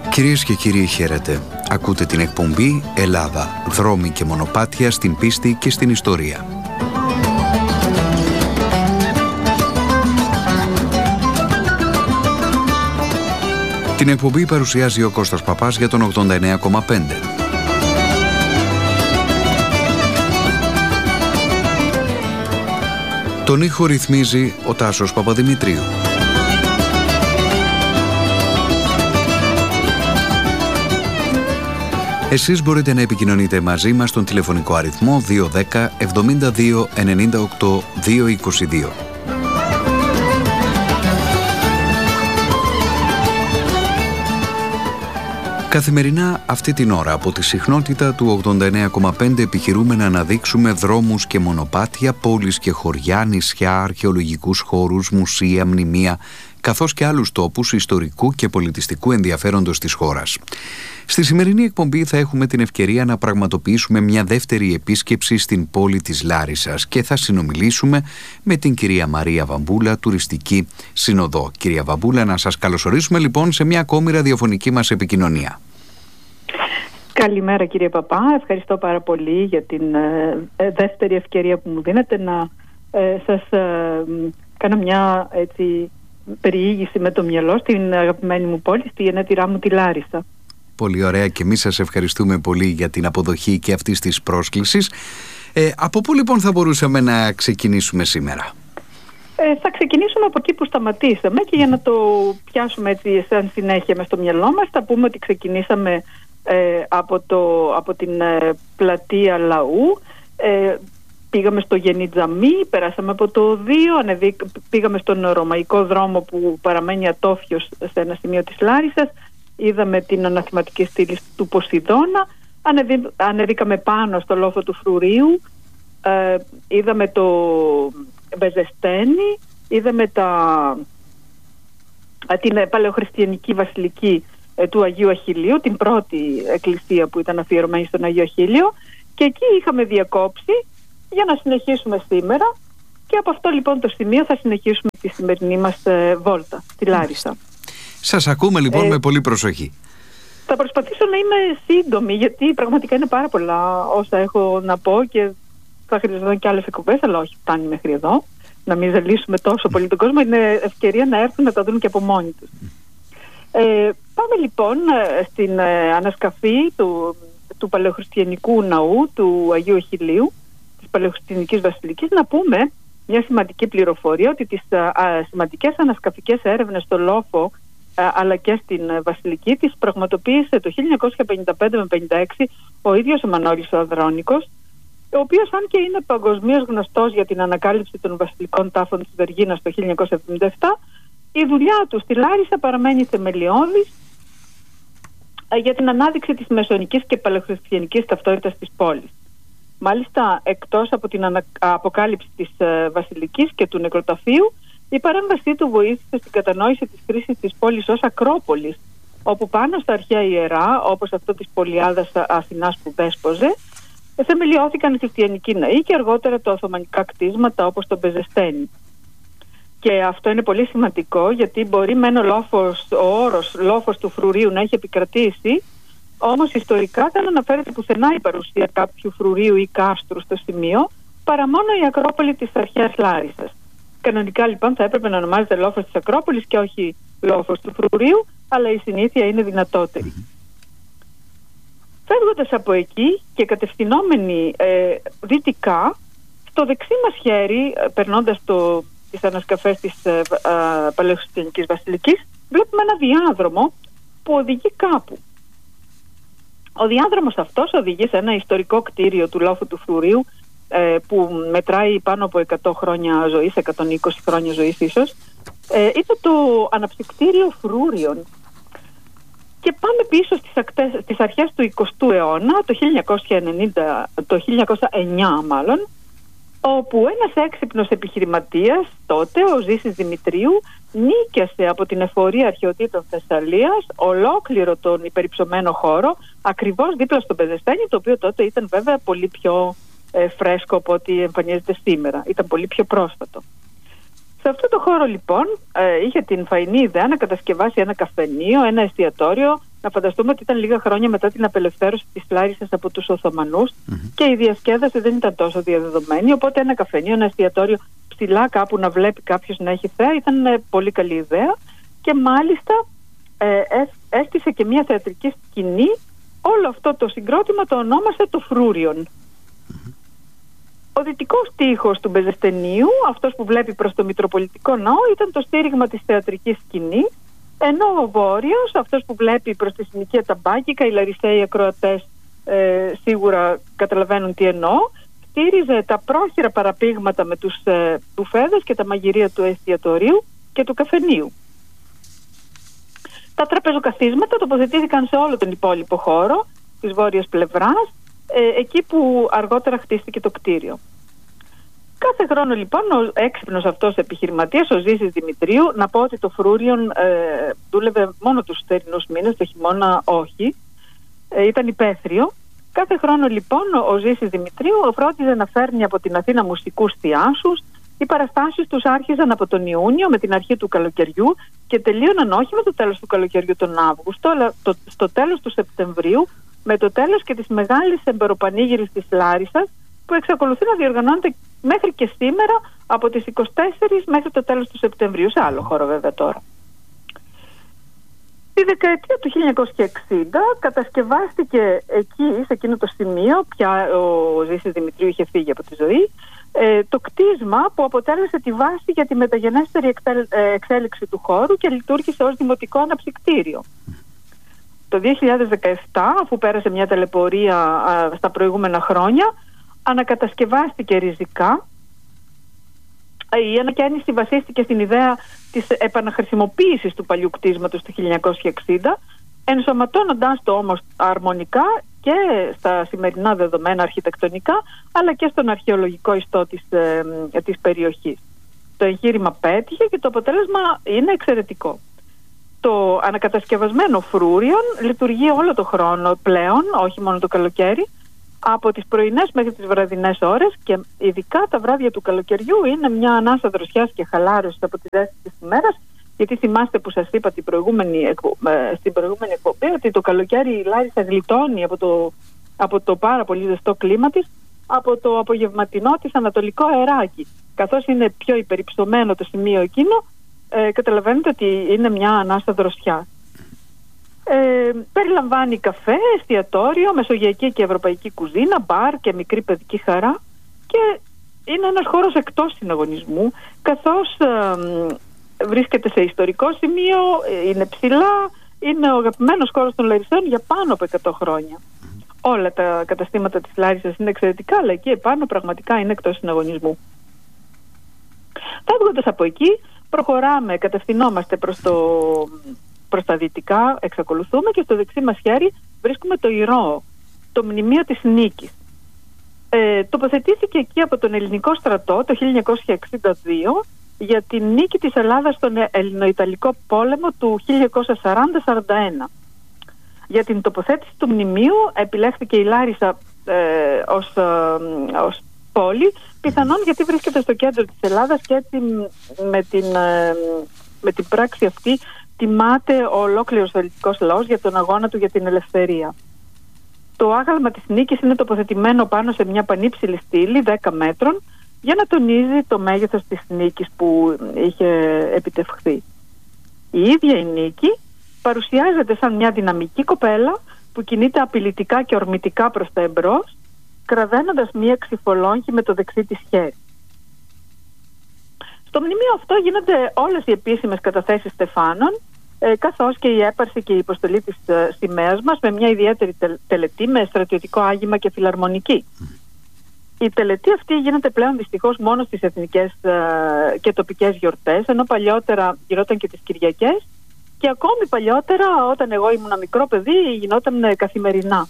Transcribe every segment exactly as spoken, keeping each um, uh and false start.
Κυρίες και κύριοι, χαίρετε. Ακούτε την εκπομπή Ελλάδα, δρόμοι και μονοπάτια στην πίστη και στην ιστορία. Την εκπομπή παρουσιάζει ο Κώστας Παπάς για τον ογδόντα εννέα κόμμα πέντε. Τον ήχο ρυθμίζει ο Τάσος Παπαδημητρίου. Εσείς μπορείτε να επικοινωνείτε μαζί μας στον τηλεφωνικό αριθμό δύο ένα μηδέν εβδομήντα δύο ενενήντα οκτώ διακόσια είκοσι δύο. Καθημερινά αυτή την ώρα από τη συχνότητα του ογδόντα εννέα κόμμα πέντε επιχειρούμε να αναδείξουμε δρόμους και μονοπάτια, πόλεις και χωριά, νησιά, αρχαιολογικούς χώρους, μουσεία, μνημεία, καθώς και άλλους τόπους ιστορικού και πολιτιστικού ενδιαφέροντος της χώρας. Στη σημερινή εκπομπή θα έχουμε την ευκαιρία να πραγματοποιήσουμε μια δεύτερη επίσκεψη στην πόλη της Λάρισσας και θα συνομιλήσουμε με την κυρία Μαρία Βαμπούλα, τουριστική συνοδό. Κυρία Βαμπούλα, να σας καλωσορίσουμε λοιπόν σε μια ακόμη ραδιοφωνική μας επικοινωνία. Καλημέρα κύριε Παπά, ευχαριστώ πάρα πολύ για την ε, δεύτερη ευκαιρία που μου δίνετε να ε, σας ε, κάνω μια έτσι, περιήγηση με το μυαλό στην αγαπημένη μου πόλη, στη γενέτειρά μου τη Λάρισσα. Πολύ ωραία, και εμείς σας ευχαριστούμε πολύ για την αποδοχή και αυτής της πρόσκλησης. Ε, από πού λοιπόν θα μπορούσαμε να ξεκινήσουμε σήμερα? Ε, θα ξεκινήσουμε από εκεί που σταματήσαμε και για να το πιάσουμε έτσι σαν συνέχεια μες στο μυαλό μας θα πούμε ότι ξεκινήσαμε ε, από, το, από την ε, πλατεία Λαού, ε, πήγαμε στο Γενιτζαμί, περάσαμε από το Οδείο, ανεβή, πήγαμε στον Ρωμαϊκό δρόμο που παραμένει ατόφιος σε ένα σημείο της Λάρισσας, είδαμε την αναθηματική στήλη του Ποσειδώνα, ανεβή, ανεβήκαμε πάνω στο λόφο του Φρουρίου, ε, είδαμε το Μπεζεστένι, είδαμε τα, την παλαιοχριστιανική βασιλική ε, του Αγίου Αχιλλείου, την πρώτη εκκλησία που ήταν αφιερωμένη στον Αγίο Αχίλλειο, και εκεί είχαμε διακόψει για να συνεχίσουμε σήμερα, και από αυτό λοιπόν το σημείο θα συνεχίσουμε τη σημερινή μας ε, βόλτα στη Λάρισσα. Σας ακούμε λοιπόν ε, με πολύ προσοχή. Θα προσπαθήσω να είμαι σύντομη, γιατί πραγματικά είναι πάρα πολλά όσα έχω να πω και θα χρειαζόταν και άλλες εκπομπές, αλλά όχι, φτάνει μέχρι εδώ. Να μην ζαλίσουμε τόσο πολύ τον κόσμο, είναι ευκαιρία να έρθουν να τα δουν και από μόνοι τους. Ε, πάμε λοιπόν στην ε, ανασκαφή του, του παλαιοχριστιανικού ναού του Αγίου Αχιλλείου, της παλαιοχριστιανικής βασιλικής, να πούμε μια σημαντική πληροφορία, ότι τις α, α, σημαντικές ανασκαφικές έρευνες στο λόφο αλλά και στην βασιλική της πραγματοποίησε το χίλια εννιακόσια πενήντα πέντε με πενήντα έξι ο ίδιος ο Μανώλης ο Αδρώνικος, ο οποίος, αν και είναι παγκοσμίως γνωστός για την ανακάλυψη των βασιλικών τάφων της Βεργίνας το χίλια εννιακόσια εβδομήντα επτά, η δουλειά του στη Λάρισσα παραμένει θεμελιώδης για την ανάδειξη της μεσαιωνικής και παλαιοχριστιανικής ταυτότητας της πόλης. Μάλιστα, εκτός από την ανα... αποκάλυψη της uh, βασιλικής και του νεκροταφείου, η παρέμβασή του βοήθησε στην κατανόηση της χρήσης της πόλης ως Ακρόπολης, όπου πάνω στα αρχαία ιερά, όπως αυτό της Πολιάδας Αθηνάς που δέσποζε, θεμελιώθηκαν οι χριστιανικοί ναοί και αργότερα τα οθωμανικά κτίσματα όπως το Μπεζεστένι. Και αυτό είναι πολύ σημαντικό, γιατί μπορεί μεν ο, λόφος, ο όρος λόφος του Φρουρίου να έχει επικρατήσει, όμως ιστορικά δεν αναφέρεται πουθενά η παρουσία κάποιου φρουρίου ή κάστρου στο σημείο, παρά μόνο η Ακρόπολη της αρχαίας Λάρισσας. Κανονικά λοιπόν θα έπρεπε να ονομάζεται λόφος της Ακρόπολης και όχι λόφος του Φρουρίου, αλλά η συνήθεια είναι δυνατότερη. Φεύγοντας από εκεί και κατευθυνόμενοι ε, δυτικά, στο δεξί μας χέρι, ε, περνώντας το, τις ανασκαφές της ε, ε, παλαιοχριστιανικής βασιλικής, βλέπουμε ένα διάδρομο που οδηγεί κάπου. Ο διάδρομος αυτός οδηγεί σε ένα ιστορικό κτίριο του λόφου του Φρουρίου, που μετράει πάνω από εκατό χρόνια ζωής, εκατόν είκοσι χρόνια ζωής ίσως. Ε, είναι το αναψυκτήριο Φρούριον. Και πάμε πίσω στις, ακτές, στις αρχές του εικοστού αιώνα, το χίλια εννιακόσια ενενήντα, το χίλια εννιακόσια εννιά μάλλον, όπου ένας έξυπνος επιχειρηματίας τότε, ο Ζήσης Δημητρίου, νίκιασε από την εφορία αρχαιοτήτων Θεσσαλίας ολόκληρο τον υπερυψωμένο χώρο, ακριβώς δίπλα στο Μπεζεστένι, το οποίο τότε ήταν βέβαια πολύ πιο ε, φρέσκο από ό,τι εμφανίζεται σήμερα. Ήταν πολύ πιο πρόσφατο. Σε αυτό το χώρο λοιπόν ε, είχε την φαϊνή ιδέα να κατασκευάσει ένα καφενείο, ένα εστιατόριο, Να φανταστούμε ότι ήταν λίγα χρόνια μετά την απελευθέρωση της Λάρισσας από τους Οθωμανούς mm-hmm. και η διασκέδαση δεν ήταν τόσο διαδεδομένη, οπότε ένα καφενείο, ένα εστιατόριο ψηλά κάπου να βλέπει κάποιος να έχει θέα ήταν ε, πολύ καλή ιδέα και μάλιστα ε, έστησε και μια θεατρική σκηνή. Όλο αυτό το συγκρότημα το ονόμασε το Φρούριον. Mm-hmm. Ο δυτικός τοίχος του Μπεζεστενίου, αυτός που βλέπει προς το Μητροπολιτικό Ναό, ήταν το στήριγμα της θεατρικής σκηνής, ενώ ο βόρειος, αυτός που βλέπει προς τη συνοικία Ταμπάκικα, οι Λαρισαίοι ακροατές ε, σίγουρα καταλαβαίνουν τι εννοώ, στήριζε τα πρόχειρα παραπήγματα με τους ε, μπουφέδες και τα μαγειρία του εστιατορίου και του καφενείου. Τα τραπεζοκαθίσματα τοποθετήθηκαν σε όλο τον υπόλοιπο χώρο της βόρειας πλευράς, ε, εκεί που αργότερα χτίστηκε το κτίριο. Κάθε χρόνο λοιπόν ο έξυπνος αυτός επιχειρηματίας, ο Ζήσης Δημητρίου, να πω ότι το Φρούριον ε, δούλευε μόνο τους θερινούς μήνες, το χειμώνα όχι, ε, ήταν υπαίθριο. Κάθε χρόνο λοιπόν ο Ζήσης Δημητρίου φρόντιζε να φέρνει από την Αθήνα μουσικούς θειάσους. Οι παραστάσεις τους άρχιζαν από τον Ιούνιο με την αρχή του καλοκαιριού και τελείωναν όχι με το τέλος του καλοκαιριού τον Αύγουστο, αλλά το, στο τέλος του Σεπτεμβρίου με το τέλος και της μεγάλης εμπεροπανήγυρης της Λάρισσας, που εξακολουθεί να διοργανώνεται μέχρι και σήμερα από τις είκοσι τέσσερις μέχρι το τέλος του Σεπτεμβρίου, σε άλλο χώρο βέβαια τώρα. Στη δεκαετία του χίλια εννιακόσια εξήντα κατασκευάστηκε εκεί, σε εκείνο το σημείο, πια ο Ζήσης Δημητρίου είχε φύγει από τη ζωή, ε, το κτίσμα που αποτέλεσε τη βάση για τη μεταγενέστερη εξέλ, ε, εξέλιξη του χώρου και λειτουργήσε ως δημοτικό αναψυκτήριο. Το δύο χιλιάδες δεκαεπτά, αφού πέρασε μια ταλαιπωρία α, στα προηγούμενα χρόνια, ανακατασκευάστηκε ριζικά. Η ανακαίνιση βασίστηκε στην ιδέα της επαναχρησιμοποίησης του παλιού κτίσματος του χίλια εννιακόσια εξήντα, ενσωματώνοντας το όμως αρμονικά και στα σημερινά δεδομένα αρχιτεκτονικά, αλλά και στον αρχαιολογικό ιστό της, ε, της περιοχής. Το εγχείρημα πέτυχε και το αποτέλεσμα είναι εξαιρετικό. Το ανακατασκευασμένο Φρούριον λειτουργεί όλο το χρόνο πλέον, όχι μόνο το καλοκαίρι, από τις πρωινές μέχρι τις βραδινές ώρες, και ειδικά τα βράδια του καλοκαιριού είναι μια ανάσα δροσιάς και χαλάρωσης από τη ζέστη της ημέρας, γιατί θυμάστε που σας είπα την προηγούμενη, στην προηγούμενη εκπομπή ότι το καλοκαίρι η Λάρισα γλιτώνει από το, από το πάρα πολύ ζεστό κλίμα της, από το απογευματινό της ανατολικό αεράκι. Καθώς είναι πιο υπερυψωμένο το σημείο εκείνο, ε, καταλαβαίνετε ότι είναι μια ανάσα δροσιά. Ε, περιλαμβάνει καφέ, εστιατόριο, μεσογειακή και ευρωπαϊκή κουζίνα, μπαρ και μικρή παιδική χαρά, και είναι ένας χώρος εκτός συναγωνισμού, καθώς ε, βρίσκεται σε ιστορικό σημείο, είναι ψηλά, είναι ο αγαπημένος χώρος των Λαρισαίων για πάνω από εκατό χρόνια. Όλα τα καταστήματα της Λάρισσας είναι εξαιρετικά, αλλά εκεί επάνω πραγματικά είναι εκτός συναγωνισμού. Φεύγοντας από εκεί, προχωράμε, κατευθυνόμαστε προς, το, προς τα δυτικά, εξακολουθούμε, και στο δεξί μας χέρι βρίσκουμε το Ηρώο, το μνημείο της νίκης. Ε, τοποθετήθηκε εκεί από τον ελληνικό στρατό το χίλια εννιακόσια εξήντα δύο για την νίκη της Ελλάδας στον Ελληνοϊταλικό πόλεμο του χίλια εννιακόσια σαράντα σαράντα ένα. Για την τοποθέτηση του μνημείου επιλέχθηκε η Λάρισα ε, ως, ε, ως πόλη, πιθανόν γιατί βρίσκεται στο κέντρο της Ελλάδας και έτσι με την, ε, με την πράξη αυτή τιμάται ο ολόκληρος ελληνικός λαός για τον αγώνα του για την ελευθερία. Το άγαλμα της νίκης είναι τοποθετημένο πάνω σε μια πανύψηλη στήλη δέκα μέτρων για να τονίζει το μέγεθος της νίκης που είχε επιτευχθεί. Η ίδια η νίκη παρουσιάζεται σαν μια δυναμική κοπέλα που κινείται απειλητικά και ορμητικά προς τα εμπρός, κραδένοντας μια ξυφολόγχη με το δεξί της χέρι. Στο μνημείο αυτό γίνονται όλες οι επίσημες καταθέσεις στεφάνων, ε, καθώς και η έπαρση και η υποστολή της ε, σημαίας μας με μια ιδιαίτερη τε, τελετή με στρατιωτικό άγημα και φιλαρμονική. Η τελετή αυτή γίνεται πλέον δυστυχώς μόνο στις εθνικές ε, και τοπικές γιορτές, ενώ παλιότερα γινόταν και τις Κυριακές, και ακόμη παλιότερα, όταν εγώ ήμουν μικρό παιδί, γινόταν ε, καθημερινά.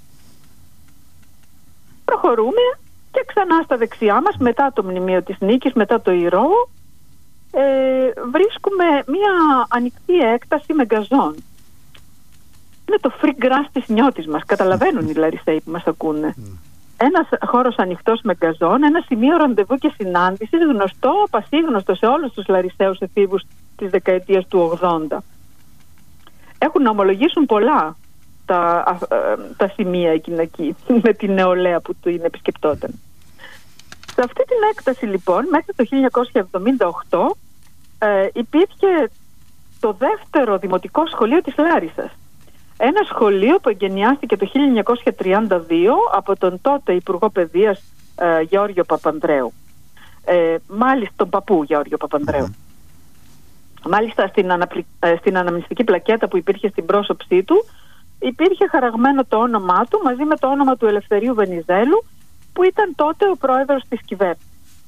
Προχωρούμε και ξανά στα δεξιά μας, μετά το μνημείο της νίκης, μετά το Ηρώο, ε, βρίσκουμε μια ανοιχτή έκταση με γκαζόν. Είναι το free grass της νιώτης μας, καταλαβαίνουν οι Λαρισαίοι που μας ακούνε. Ένας χώρος ανοιχτός με γκαζόν, ένα σημείο ραντεβού και συνάντησης, γνωστό, πασίγνωστο σε όλους τους Λαρισαίους εφήβους της δεκαετίας του ογδόντα. Έχω έχουν να ομολογήσουν πολλά τα, τα σημεία εκείνα εκεί με την νεολαία που την επισκεπτόταν. Σε αυτή την έκταση λοιπόν μέχρι το χίλια εννιακόσια εβδομήντα οκτώ ε, υπήρχε το δεύτερο δημοτικό σχολείο της Λάρισσας. Ένα σχολείο που εγκαινιάστηκε το χίλια εννιακόσια τριάντα δύο από τον τότε Υπουργό Παιδείας ε, Γεώργιο Παπανδρέου. Ε, μάλιστα τον παππού Γεώργιο Παπανδρέου. Mm. Μάλιστα στην, αναπλη... ε, στην αναμνηστική πλακέτα που υπήρχε στην πρόσωψή του υπήρχε χαραγμένο το όνομά του μαζί με το όνομα του Ελευθερίου Βενιζέλου, που ήταν τότε ο πρόεδρος της κυβέρνησης.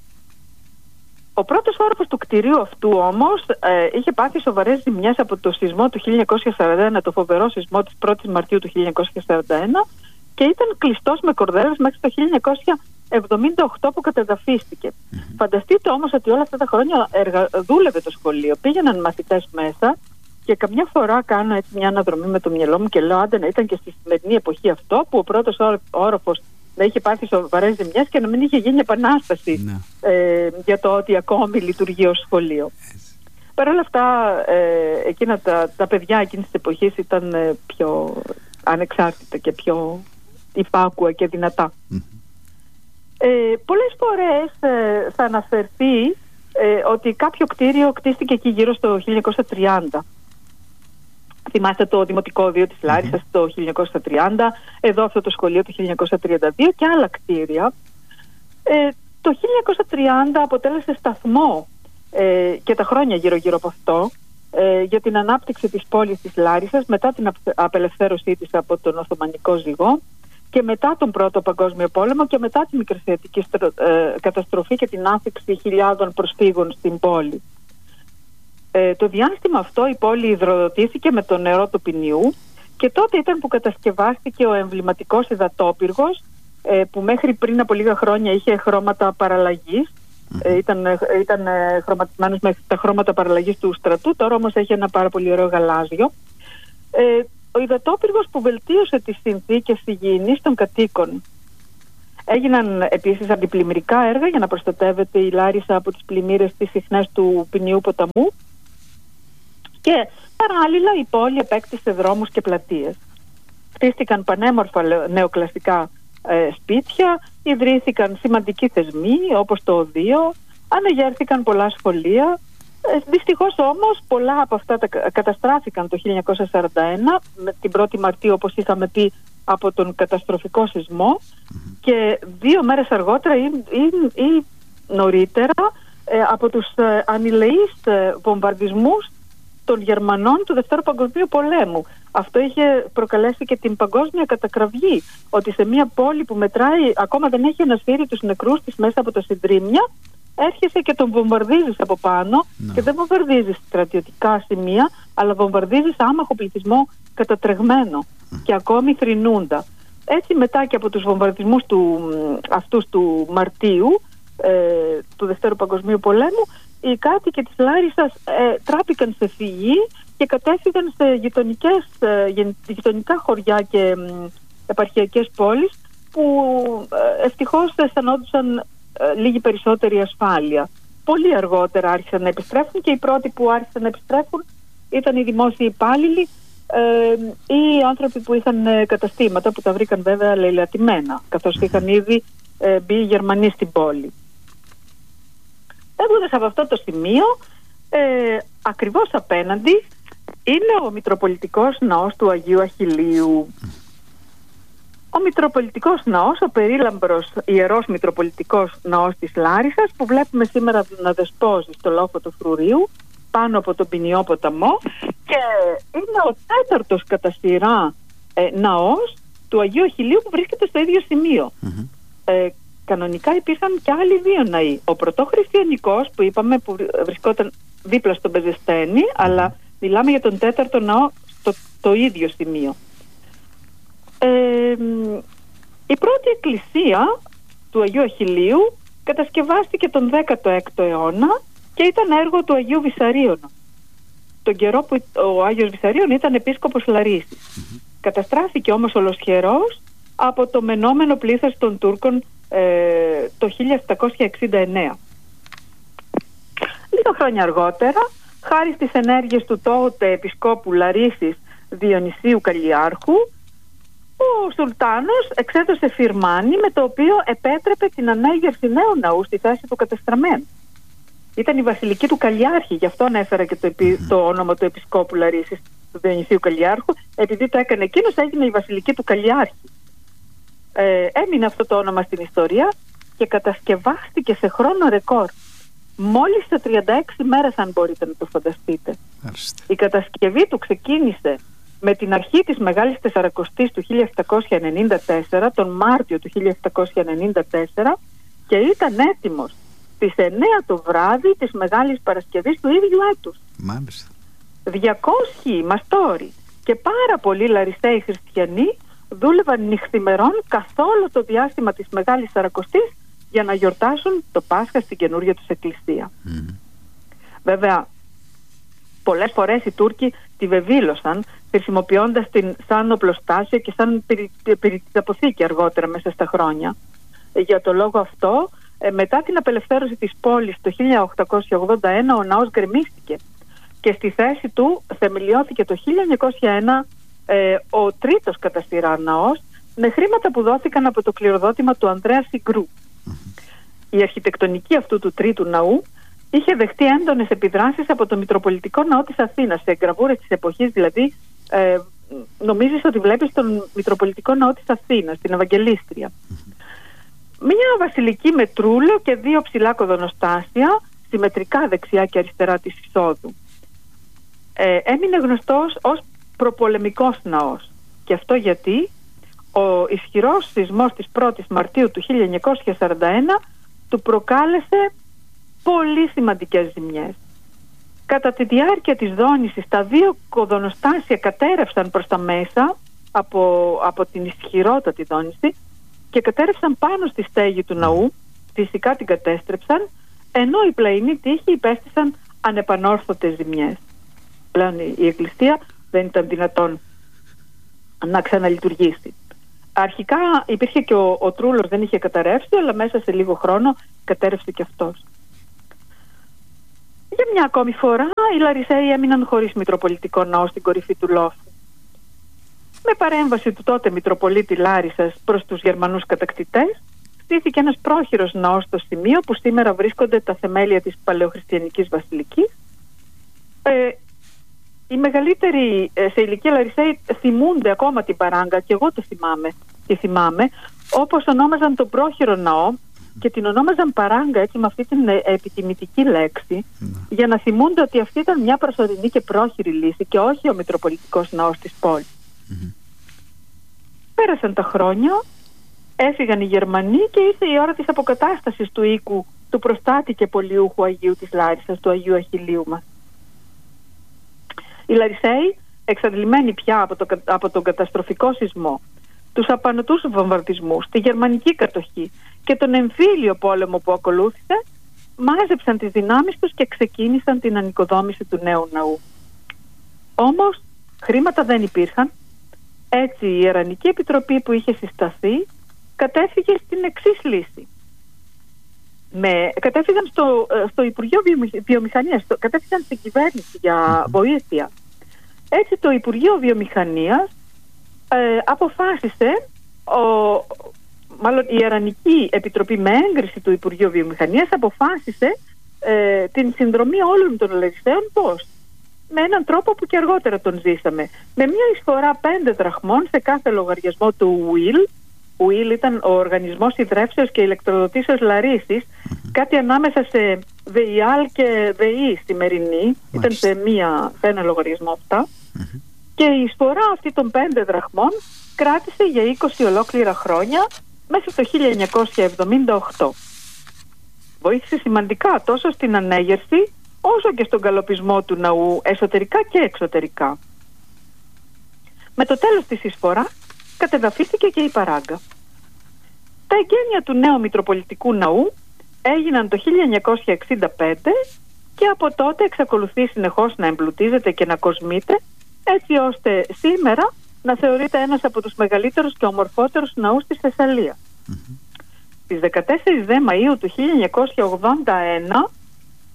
Ο πρώτος όροφος του κτηρίου αυτού όμως ε, είχε πάθει σοβαρές ζημιές από το σεισμό του χίλια εννιακόσια σαράντα ένα, το φοβερό σεισμό της πρώτης Μαρτίου του χίλια εννιακόσια σαράντα ένα, και ήταν κλειστός με κορδέλες μέχρι το χίλια εννιακόσια εβδομήντα οκτώ που κατεδαφίστηκε. Mm-hmm. Φανταστείτε όμως ότι όλα αυτά τα χρόνια εργα... δούλευε το σχολείο, πήγαιναν μαθητές μέσα, και καμιά φορά κάνω έτσι μια αναδρομή με το μυαλό μου και λέω άντε να ήταν και στη σημερινή εποχή αυτό, που ο πρώτος όροφος να είχε πάθει σοβαρές ζημιές και να μην είχε γίνει επανάσταση no. ε, για το ότι ακόμη λειτουργεί ως σχολείο. Yes. Παρ' όλα αυτά, ε, εκείνα τα, τα παιδιά εκείνης της εποχής ήταν ε, πιο ανεξάρτητα και πιο υπάκουα και δυνατά. Mm-hmm. Ε, πολλές φορές ε, θα αναφερθεί ε, ότι κάποιο κτίριο κτίστηκε εκεί γύρω στο χίλια εννιακόσια τριάντα. Θυμάστε το Δημοτικό Δίο της Λάρισσας mm-hmm. το χίλια εννιακόσια τριάντα, εδώ αυτό το σχολείο το χίλια εννιακόσια τριάντα δύο και άλλα κτίρια. Ε, το χίλια εννιακόσια τριάντα αποτέλεσε σταθμό ε, και τα χρόνια γύρω-γύρω από αυτό ε, για την ανάπτυξη της πόλης της Λάρισσας μετά την απελευθέρωσή της από τον Οθωμανικό ζυγό και μετά τον Πρώτο Παγκόσμιο Πόλεμο και μετά τη μικρασιατική ε, καταστροφή και την άφηξη χιλιάδων προσφύγων στην πόλη. Ε, το διάστημα αυτό η πόλη υδροδοτήθηκε με το νερό του ποινιού και τότε ήταν που κατασκευάστηκε ο εμβληματικός υδατόπυργος ε, που μέχρι πριν από λίγα χρόνια είχε χρώματα παραλλαγής. Ε, ήταν ήταν ε, χρωματισμένος με τα χρώματα παραλλαγής του στρατού, τώρα όμως έχει ένα πάρα πολύ ωραίο γαλάζιο. Ε, ο υδατόπυργος που βελτίωσε τις συνθήκες υγιεινής των κατοίκων. Έγιναν επίσης αντιπλημμυρικά έργα για να προστατεύεται η Λάρισα από τις πλημμύρες στις συχνές του ποινιού ποταμού. Και παράλληλα η πόλη επέκτησε δρόμους και πλατείες. Χτίστηκαν πανέμορφα νεοκλασικά ε, σπίτια, ιδρύθηκαν σημαντικοί θεσμοί όπως το ΟΔείο, αναγέρθηκαν πολλά σχολεία. Ε, δυστυχώς όμως πολλά από αυτά τα καταστράφηκαν το χίλια εννιακόσια σαράντα ένα με την πρώτη Μαρτίου όπως είχαμε πει από τον καταστροφικό σεισμό mm-hmm. και δύο μέρες αργότερα ή, ή, ή νωρίτερα ε, από τους ε, ανηλεείς ε, βομβαρδισμούς των Γερμανών του Δευτέρου Παγκοσμίου Πολέμου. Αυτό είχε προκαλέσει και την παγκόσμια κατακραυγή, ότι σε μια πόλη που μετράει, ακόμα δεν έχει ανασύρει τους νεκρούς της μέσα από τα συντρίμμια, έρχεσαι και τον βομβαρδίζεις από πάνω no. και δεν βομβαρδίζεις στρατιωτικά σημεία, αλλά βομβαρδίζεις άμαχο πληθυσμό κατατρεγμένο mm. και ακόμη θρηνούντα. Έτσι μετά και από τους βομβαρδισμούς του, αυτούς του Μαρτίου ε, του Δευτέρου Παγκοσμίου Πολέμου, οι κάτοικοι της Λάρισσας ε, τράπηκαν σε φυγή και κατέφυγαν σε γειτονικές, ε, γειτονικά χωριά και ε, επαρχιακές πόλεις που ε, ευτυχώς αισθανόντουσαν ε, λίγη περισσότερη ασφάλεια. Πολύ αργότερα άρχισαν να επιστρέφουν και οι πρώτοι που άρχισαν να επιστρέφουν ήταν οι δημόσιοι υπάλληλοι ε, ή οι άνθρωποι που είχαν ε, καταστήματα που τα βρήκαν βέβαια λαιλατημένα, καθώς είχαν ήδη ε, μπει οι Γερμανοί στην πόλη. Έχοντας από αυτό το σημείο, ε, ακριβώς απέναντι είναι ο Μητροπολιτικός Ναός του Αγίου Αχιλλείου. Ο Μητροπολιτικός Ναός, ο περίλαμπρος Ιερός Μητροπολιτικός Ναός της Λάρισσας, που βλέπουμε σήμερα να δεσπόζει στο λόφο του Φρουρίου, πάνω από τον Ποινιό ποταμό, και είναι ο τέταρτος κατά σειρά ε, ναός του Αγίου Αχιλλείου που βρίσκεται στο ίδιο σημείο. Mm-hmm. Ε, Κανονικά υπήρχαν και άλλοι δύο ναοί. Ο πρωτοχριστιανικός που είπαμε που βρισκόταν δίπλα στον Πεζεστένη, mm. αλλά μιλάμε για τον τέταρτο ναό στο το ίδιο σημείο. Ε, η πρώτη εκκλησία του Αγίου Αχιλλείου κατασκευάστηκε τον δέκατο έκτο αιώνα και ήταν έργο του Αγίου Βυσαρίωνα. Τον καιρό που ο Άγιος Βυσαρίων ήταν επίσκοπος Λαρίσης. Mm-hmm. Καταστράφηκε όμως ολοσχερός από το μενόμενο πλήθος των Τούρκων Ε, το χίλια επτακόσια εξήντα εννέα. Λίγα χρόνια αργότερα, χάρη στις ενέργειες του τότε επισκόπου Λαρίσης Διονυσίου Καλλιάρχου, ο Σουλτάνος εξέδωσε φιρμάνι με το οποίο επέτρεπε την ανέγερση νέου ναού στη θέση του κατεστραμμένου. Ήταν η βασιλική του Καλλιάρχη, γι' αυτό ανέφερα και το, επί, το όνομα του Επισκόπου Λαρίσης, του Διονυσίου Καλλιάρχου, επειδή το έκανε εκείνος, έγινε η βασιλική του Καλλιάρχη. Ε, έμεινε αυτό το όνομα στην ιστορία και κατασκευάστηκε σε χρόνο ρεκόρ. Μόλις σε τριάντα έξι μέρες, αν μπορείτε να το φανταστείτε. Άριστα. Η κατασκευή του ξεκίνησε με την αρχή της Μεγάλης Τεσσαρακοστής του χίλια επτακόσια ενενήντα τέσσερα, τον Μάρτιο του χίλια επτακόσια ενενήντα τέσσερα, και ήταν έτοιμος στις εννέα το βράδυ της Μεγάλης Παρασκευής του ίδιου έτους. Μάλιστα. διακόσιοι μαστόροι και πάρα πολλοί Λαρισαίοι χριστιανοί δούλευαν νυχθημερών καθ' όλο το διάστημα της Μεγάλης Τεσσαρακοστής για να γιορτάσουν το Πάσχα στην καινούργια τους εκκλησία. Mm. Βέβαια, πολλές φορές οι Τούρκοι τη βεβήλωσαν, χρησιμοποιώντας την σαν οπλοστάσιο και σαν πυρηταποθήκη αργότερα μέσα στα χρόνια. Για το λόγο αυτό, μετά την απελευθέρωση της πόλης το χίλια οκτακόσια ογδόντα ένα, ο ναός γκρεμίστηκε και στη θέση του θεμελιώθηκε το χίλια εννιακόσια ένα ε, ο τρίτος κατά σειρά ναός, με χρήματα που δόθηκαν από το κληροδότημα του Ανδρέα Συγκρού. Η αρχιτεκτονική αυτού του τρίτου ναού είχε δεχτεί έντονες επιδράσεις από το Μητροπολιτικό Ναό της Αθήνας, σε γραβούρες της εποχής, δηλαδή ε, νομίζεις ότι βλέπεις τον Μητροπολιτικό Ναό της Αθήνας, την Ευαγγελίστρια. Μια βασιλική με τρούλο και δύο ψηλά κοδωνοστάσια, συμμετρικά δεξιά και αριστερά της εισόδου. Ε, έμεινε γνωστός ως προπολεμικός ναός. Και αυτό γιατί ο ισχυρός σεισμός της πρώτης Μαρτίου του χίλια εννιακόσια σαράντα ένα του προκάλεσε πολύ σημαντικές ζημιές. Κατά τη διάρκεια της δόνησης, τα δύο κοδωνοστάσια κατέρευσαν προς τα μέσα από, από την ισχυρότατη δόνηση και κατέρευσαν πάνω στη στέγη του ναού, φυσικά την κατέστρεψαν, ενώ οι πλαϊνοί τοίχοι υπέστησαν ανεπανόρθωτες ζημιές. Πλέον η εκκλησία δεν ήταν δυνατόν να ξαναλειτουργήσει. Αρχικά υπήρχε και ο, ο τρούλος, δεν είχε καταρρεύσει, αλλά μέσα σε λίγο χρόνο κατέρευσε και αυτός. Για μια ακόμη φορά οι Λαρισαίοι έμειναν χωρίς Μητροπολιτικό Ναό στην κορυφή του λόφου. Με παρέμβαση του τότε Μητροπολίτη Λάρισσας προς τους Γερμανούς κατακτητές, στήθηκε ένας πρόχειρος ναός στο σημείο που σήμερα βρίσκονται τα θεμέλια της παλαιοχριστιανικής βασιλικής. Ε, οι μεγαλύτεροι ε, σε ηλικία Λαρισαίοι θυμούνται ακόμα την παράγκα, και εγώ το θυμάμαι, και θυμάμαι όπως ονόμαζαν τον πρόχειρο ναό και την ονόμαζαν παράγκα, έτσι, με αυτή την ε, επιτιμητική λέξη, mm. για να θυμούνται ότι αυτή ήταν μια προσωρινή και πρόχειρη λύση και όχι ο Μητροπολιτικός Ναός της πόλης. Mm-hmm. Πέρασαν τα χρόνια, έφυγαν οι Γερμανοί και ήρθε η ώρα της αποκατάστασης του οίκου του προστάτη και πολιούχου Αγίου της Λάρισσας, του Αγίου Αχιλλείου μας. Οι Λαρισαίοι, εξαντλημένοι πια από, το, από τον καταστροφικό σεισμό, τους απανωτούς βομβαρδισμούς, τη γερμανική κατοχή και τον εμφύλιο πόλεμο που ακολούθησε, μάζεψαν τις δυνάμεις τους και ξεκίνησαν την ανοικοδόμηση του νέου ναού. Όμως χρήματα δεν υπήρχαν. Έτσι η Ιερανική Επιτροπή που είχε συσταθεί κατέφυγε στην εξής λύση. Με, κατέφυγαν στο, στο Υπουργείο Βιομηχανίας, στο, κατέφυγαν στην κυβέρνηση για βοήθεια. Έτσι το Υπουργείο Βιομηχανίας ε, αποφάσισε, ο, μάλλον η Ιερανική Επιτροπή με έγκριση του Υπουργείου Βιομηχανίας αποφάσισε ε, την συνδρομή όλων των Λαρισαίων πώς? Με έναν τρόπο που και αργότερα τον ζήσαμε. Με μια εισφορά πέντε δραχμών σε κάθε λογαριασμό του ΟΥΙΛ. Ο ΟΥΙΛ ήταν ο Οργανισμός Ιδρεύσεως και Ηλεκτροδοτήσεως Λαρίσης, mm-hmm. κάτι ανάμεσα σε ΒΕΙΑΛ και ΒΕΙ σημερινή. Mm-hmm. Ήταν σε, μία, σε ένα λογαριασμό αυτά. Mm-hmm. Και η εισφορά αυτή των πέντε δραχμών κράτησε για είκοσι ολόκληρα χρόνια μέχρι το χίλια εννιακόσια εβδομήντα οκτώ. Βοήθησε σημαντικά τόσο στην ανέγερση όσο και στον καλοπισμό του ναού, εσωτερικά και εξωτερικά. Με το τέλος της εισφοράς κατεδαφίστηκε και η παράγκα. Τα εγγένεια του νέου Μητροπολιτικού Ναού έγιναν το χίλια εννιακόσια εξήντα πέντε και από τότε εξακολουθεί συνεχώς να εμπλουτίζεται και να κοσμείται, έτσι ώστε σήμερα να θεωρείται ένας από τους μεγαλύτερους και ομορφότερους ναούς της Θεσσαλίας. Mm-hmm. Στις δεκατέσσερις Μαΐου του χίλια εννιακόσια ογδόντα ένα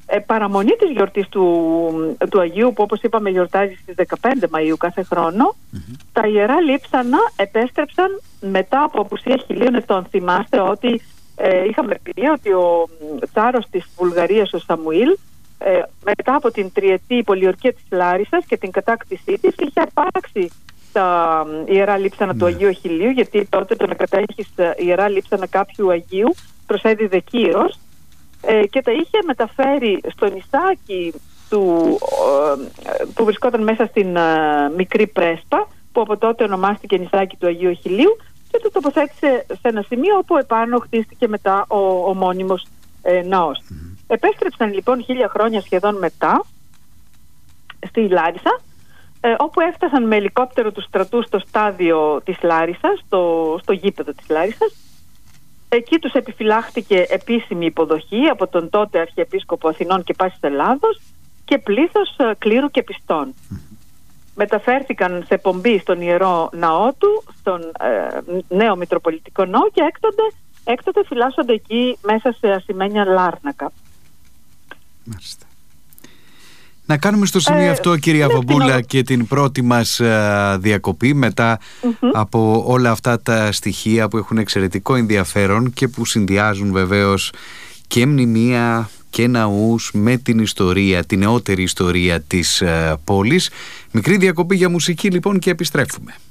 ε, παραμονή της γιορτής του, του Αγίου, που όπως είπαμε γιορτάζει στις δεκαπέντε Μαΐου κάθε χρόνο, mm-hmm. τα Ιερά Λείψανα επέστρεψαν μετά από απουσία χιλίων ετών. Θυμάστε ότι ε, είχαμε πει ότι ο τσάρος της Βουλγαρίας, ο Σαμουήλ, ε, μετά από την τριετή πολιορκία της Λάρισσας και την κατάκτησή της, είχε αρπάξει τα Ιερά Λείψανα mm. του Αγίου Αχιλλείου, γιατί τότε το να κατέχεις Ιερά Λείψανα κάποιου Αγίου προσέδιδε κύρος, ε, και τα είχε μεταφέρει στο νησάκι του, ε, που βρισκόταν μέσα στην ε, μικρή Πρέσπα, που από τότε ονομάστηκε νησάκι του Αγίου Αχιλλείου, και το τοποθέτησε σε ένα σημείο όπου επάνω χτίστηκε μετά ο ομώνυμος ε, ναός. Mm. Επέστρεψαν λοιπόν χίλια χρόνια σχεδόν μετά στη Λάρισα, ε, όπου έφτασαν με ελικόπτερο του στρατού στο στάδιο της Λάρισσας, στο, στο γήπεδο της Λάρισσας. Εκεί τους επιφυλάχτηκε επίσημη υποδοχή από τον τότε Αρχιεπίσκοπο Αθηνών και Πάσης Ελλάδος και πλήθος ε, κλήρου και πιστών. Mm. Μεταφέρθηκαν σε πομπή στον Ιερό Ναό του, στον ε, νέο Μητροπολιτικό Ναό, και έκτοτε, έκτοτε φυλάσσονται εκεί μέσα σε ασημένια λάρνακα. Μάλιστα. Να κάνουμε στο σημείο ε, αυτό, κυρία ναι, Βαμπούλα, την... και την πρώτη μας α, διακοπή μετά mm-hmm. από όλα αυτά τα στοιχεία που έχουν εξαιρετικό ενδιαφέρον και που συνδυάζουν βεβαίως και μνημεία και ναούς με την ιστορία, την νεότερη ιστορία της α, πόλης. Μικρή διακοπή για μουσική λοιπόν και επιστρέφουμε.